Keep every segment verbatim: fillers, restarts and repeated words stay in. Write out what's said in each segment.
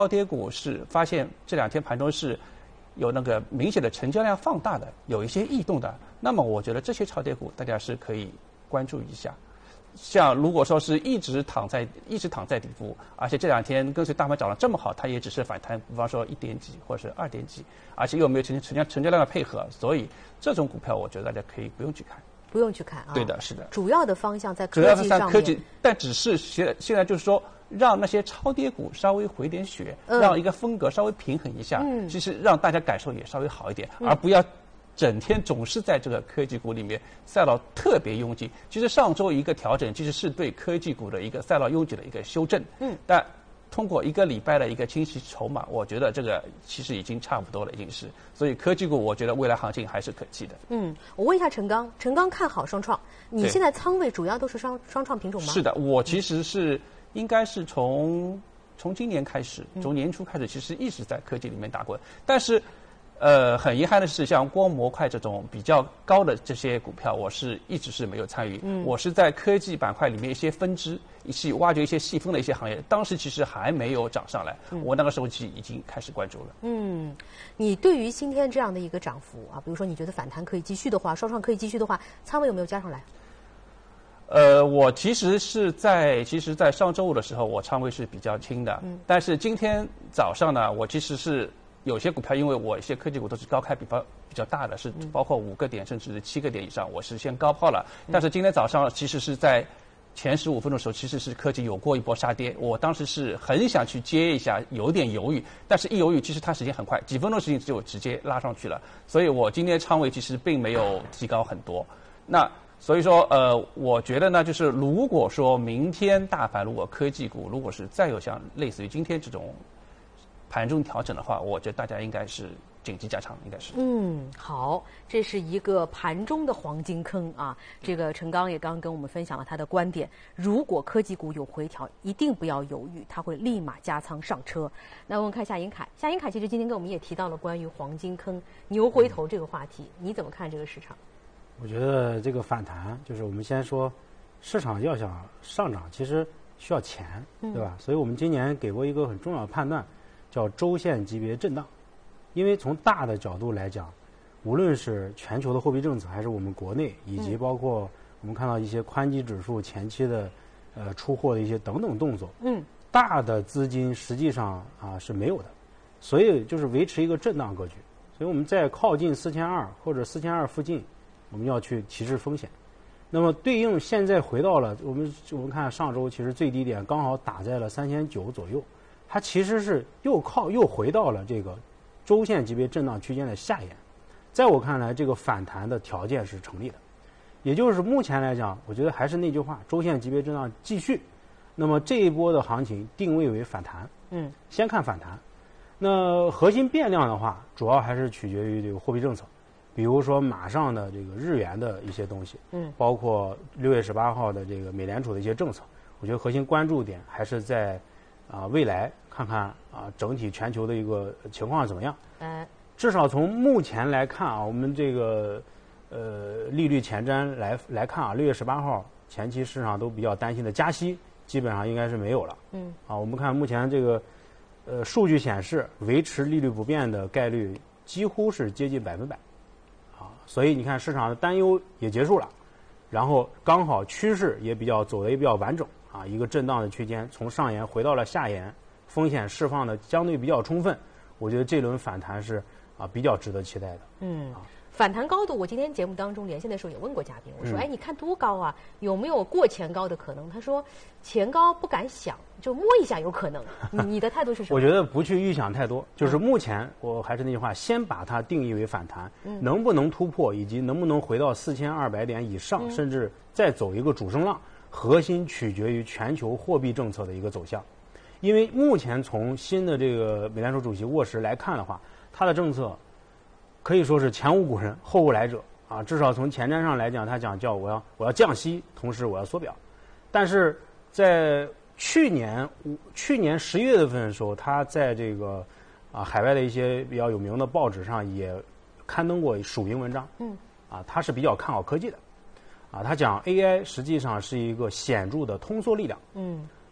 超跌股是发现这两天盘中是有那个明显的成交量放大的，有一些异动的，那么我觉得这些超跌股大家是可以关注一下。像如果说是一直躺在一直躺在底部，而且这两天跟随大盘涨得这么好，它也只是反弹，比方说一点几或者是二点几，而且又没有成成交成交量的配合，所以这种股票我觉得大家可以不用去看。 不用去看啊。 对的，是的。 主要的方向在主要是科技上面。 在科技，但只是现现在就是说，让那些超跌股稍微回点血， 嗯、 让一个风格稍微平衡一下， 嗯， 其实让大家感受也稍微好一点， 嗯、 而不要整天总是在这个科技股里面赛道特别拥挤。其实上周一个调整，其实是对科技股的一个赛道拥挤的一个修正。 嗯， 但通过一个礼拜的一个清洗筹码，我觉得这个其实已经差不多了，已经是。所以科技股，我觉得未来行情还是可期的。 嗯，我问一下陈刚，陈刚看好双创，你现在仓位主要都是双双创品种吗？ 是的，我其实是、嗯、应该是从从今年开始，从年初开始，其实一直在科技里面打滚，但是。呃，很遗憾的是，像光模块这种比较高的这些股票，我是一直是没有参与。嗯，我是在科技板块里面一些分支，一起挖掘一些细分的一些行业。当时其实还没有涨上来，嗯、我那个时候其实已经开始关注了。 嗯，你对于今天这样的一个涨幅啊，比如说你觉得反弹可以继续的话，双创可以继续的话，仓位有没有加上来？ 呃，我其实是在，其实，在上周五的时候，我仓位是比较轻的。嗯，但是今天早上呢，我其实是。有些股票，因为我一些科技股都是高开比较比较大的，是包括五个点甚至七个点以上，我是先高抛了。但是今天早上其实是在前十五分钟的时候，其实是科技有过一波杀跌，我当时是很想去接一下，有点犹豫，但是一犹豫，其实它时间很快，几分钟时间就直接拉上去了。所以我今天仓位其实并没有提高很多。那所以说，呃，我觉得呢，就是如果说明天大盘如果科技股如果是再有像类似于今天这种。盘中调整的话，我觉得大家应该是紧急加仓，应该是。 嗯，好，这是一个盘中的黄金坑啊。这个陈刚也刚跟我们分享了他的观点，如果科技股有回调，一定不要犹豫，他会立马加仓上车。那我们看夏银凯，夏银凯其实今天跟我们也提到了关于黄金坑、牛回头这个话题，你怎么看这个市场？ 我觉得这个反弹，就是我们先说，市场要想上涨，其实需要钱，对吧？嗯、所以我们今年给过一个很重要的判断。叫周线级别震荡，因为从大的角度来讲，无论是全球的货币政策，还是我们国内，以及包括我们看到一些宽基指数前期的呃出货的一些等等动作，嗯，大的资金实际上啊是没有的，所以就是维持一个震荡格局。所以我们在靠近四千二或者四千二附近，我们要去提示风险。那么对应现在回到了我们我们看上周其实最低点刚好打在了三千九左右。它其实是又靠又回到了这个周线级别震荡区间的下沿，在我看来，这个反弹的条件是成立的，也就是目前来讲，我觉得还是那句话，周线级别震荡继续，那么这一波的行情定位为反弹，嗯，先看反弹。那核心变量的话，主要还是取决于这个货币政策，比如说马上的这个日元的一些东西，嗯，包括六月十八号的这个美联储的一些政策，我觉得核心关注点还是在。啊，未来看看啊，整体全球的一个情况怎么样？嗯，至少从目前来看啊，我们这个呃利率前瞻来来看啊，六月十八号前期市场都比较担心的加息，基本上应该是没有了。嗯，啊，我们看目前这个呃数据显示，维持利率不变的概率几乎是接近百分百，啊，所以你看市场的担忧也结束了，然后刚好趋势也比较走的也比较完整。啊，一个震荡的区间，从上沿回到了下沿，风险释放的相对比较充分，我觉得这轮反弹是啊比较值得期待的。 嗯，啊、反弹高度，我今天节目当中连线的时候也问过嘉宾，我说，嗯、哎，你看多高啊？有没有过前高的可能？他说，前高不敢想，就摸一下有可能。你你的态度是什么？ 我觉得不去预想太多，就是目前我还是那句话，先把它定义为反弹，嗯、能不能突破，以及能不能回到四千二百点以上，嗯、甚至再走一个主升浪。核心取决于全球货币政策的一个走向，因为目前从新的这个美联储主席沃什来看的话，他的政策可以说是前无古人后无来者啊。至少从前瞻上来讲，他讲叫我要我要降息，同时我要缩表。但是在去年去年十一月份的时候，他在这个啊海外的一些比较有名的报纸上也刊登过署名文章，嗯，啊他是比较看好科技的。啊，他讲 A I 实际上是一个显著的通缩力量，嗯，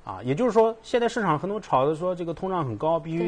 啊，也就是说，现在市场很多炒的说这个通胀很高，必须